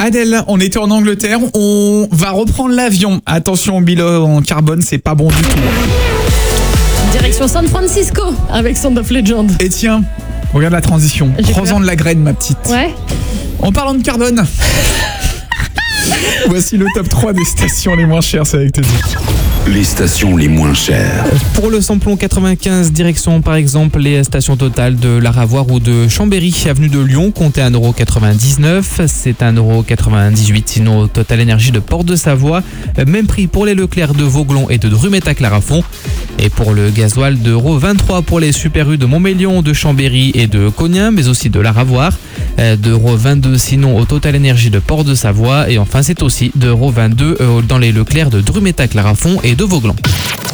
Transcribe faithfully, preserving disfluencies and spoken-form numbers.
Adèle, on était en Angleterre, on va reprendre l'avion. Attention au bilan en carbone, c'est pas bon du tout. Direction San Francisco avec Sound of Legend. Et tiens, regarde la transition. Prends-en de la graine, ma petite. Ouais. En parlant de carbone, voici le top trois des stations les moins chères, c'est avec Teddy. Les stations les moins chères. Pour le samplon quatre-vingt-quinze, direction par exemple les stations Total de Laravoir ou de Chambéry, avenue de Lyon, comptez un euro quatre-vingt-dix-neuf. C'est un euro quatre-vingt-dix-huit sinon Total Énergie de Port-de-Savoie. Même prix pour les Leclerc de Vauglon et de Drumet-à-Clarafond. Et pour le gasoil, deux euros vingt-trois pour les Super U de Montmélion, de Chambéry et de Cognin, mais aussi de Laravoir. deux euros vingt-deux sinon au Total Énergie de Port-de-Savoie. Et enfin, c'est aussi deux euros vingt-deux dans les Leclerc de Drumet-à-Clarafond et de Vauglans.